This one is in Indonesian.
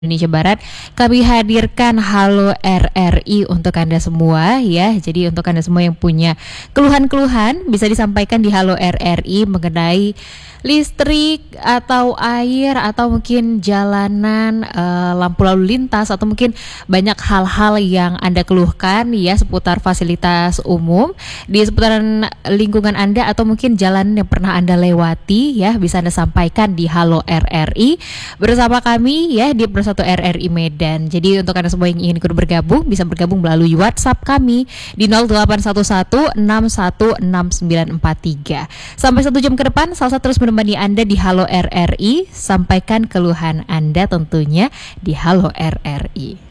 Indonesia Barat, kami hadirkan Halo RRI untuk Anda semua ya. Jadi untuk Anda semua yang punya keluhan-keluhan bisa disampaikan di Halo RRI mengenai listrik atau air atau mungkin jalanan, lampu lalu lintas atau mungkin banyak hal-hal yang Anda keluhkan ya seputar fasilitas umum di seputaran lingkungan Anda atau mungkin jalan yang pernah Anda lewati ya, bisa Anda sampaikan di Halo RRI bersama kami ya di Persatu RRI Medan. Jadi untuk Anda semua yang ingin ikut bergabung bisa bergabung melalui WhatsApp kami di 0811616943. Sampai 1 jam ke depan Salsa terus menemani Anda di Halo RRI. Sampaikan keluhan Anda tentunya di Halo RRI.